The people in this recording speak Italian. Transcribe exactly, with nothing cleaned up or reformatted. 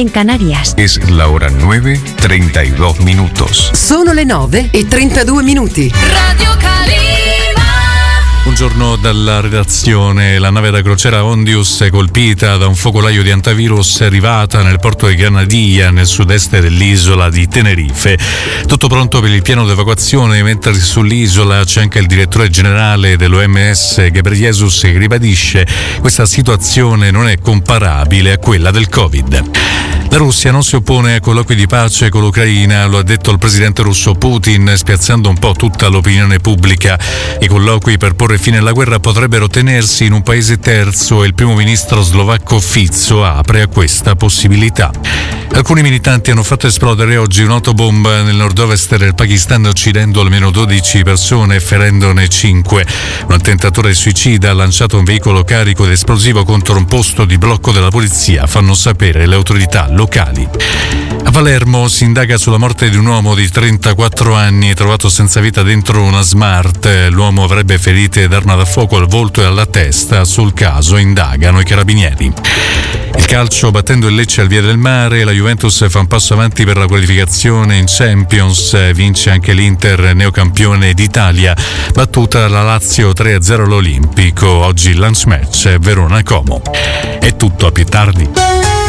en Canarias. Es la hora nueve, treinta y dos minutos. Sono le nove e trentadue minuti. Radio Calima. Buongiorno dalla redazione. La nave da crociera Ondius è colpita da un focolaio di antivirus arrivata nel porto di Granadia, nel sud-est dell'isola di Tenerife. Tutto pronto per il piano d'evacuazione, mentre sull'isola c'è anche il direttore generale dell'O M S, Ghebreyesus, che ribadisce questa situazione non è comparabile a quella del Covid. La Russia non si oppone a colloqui di pace con l'Ucraina, lo ha detto il presidente russo Putin, spiazzando un po' tutta l'opinione pubblica. I colloqui per porre fine alla guerra potrebbero tenersi in un paese terzo e il primo ministro slovacco Fico apre a questa possibilità. Alcuni militanti hanno fatto esplodere oggi un'autobomba nel nord-ovest del Pakistan, uccidendo almeno dodici persone e ferendone cinque. Un attentatore suicida ha lanciato un veicolo carico di esplosivo contro un posto di blocco della polizia, fanno sapere le autorità locali. A Palermo si indaga sulla morte di un uomo di trentaquattro anni trovato senza vita dentro una Smart. L'uomo avrebbe ferite d'arma da fuoco al volto e alla testa. Sul caso indagano i carabinieri. Il calcio, battendo il Lecce al Via del Mare, la Juventus fa un passo avanti per la qualificazione in Champions, vince anche l'Inter, neocampione d'Italia, battuta la Lazio tre a zero all'Olimpico. Oggi il lunch match Verona-Como. È tutto, a più tardi.